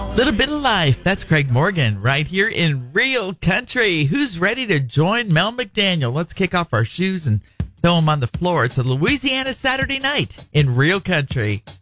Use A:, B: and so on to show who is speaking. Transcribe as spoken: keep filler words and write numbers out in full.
A: Little bit of life. That's Craig Morgan right here in Real Country. Who's ready to join Mel McDaniel? Let's kick off our shoes and throw them on the floor. It's a Louisiana Saturday night in Real Country.